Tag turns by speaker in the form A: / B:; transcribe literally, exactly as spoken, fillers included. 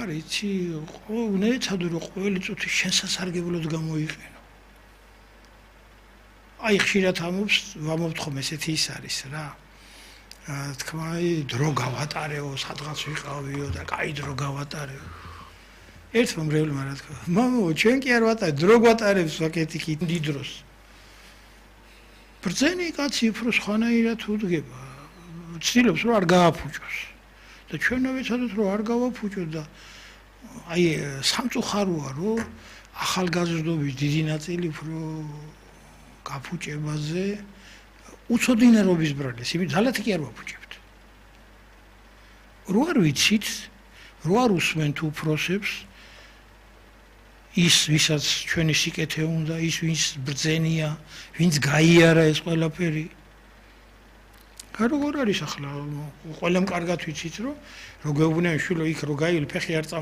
A: არ იცი, უნდა ეცადო რომ ყოველი წუთი შენსასარგებლოდ გამოიყენო. აი ხშირად ამობს, ვამობთ ხომ ესეთი ის არის რა. თქმა დრო გავატარეო, სადღაც ვიყავიო და კაი დრო გავატარეო. ერთმა მრევლმა რა თქვა, მამო, ჩვენ კი არ ვატარებ, დრო გვატარებს ვაკეთი კი დიდროს. ბრძენი კაცი უფრო სხვანაირად უდგება. ცდილობს რომ არ გააფუჭოს. და ჩვენო ვიცოდეთ რომ არ გავაფუჭოთ და აი სამწუხაროა რომ ახალგაზრდობის დიდი ნაწილი უფრო გაფუჭებაზე უცოდინარობის ბრალეს, იმით ძალათი კი არ ვაფუჭებთ. რო არ ვიცით, რო არ უსმენთ უფროსებს, ის ვისაც ჩვენი სიკეთე უნდა, ის ვინც ბრძენია, ვინც გაიარა ეს ყველაფერი. როგორ არის ახლა ყველამ კარგად ვიცით რომ რო გეუბნიან შვილო იქ რო გაივლი ფეხი არ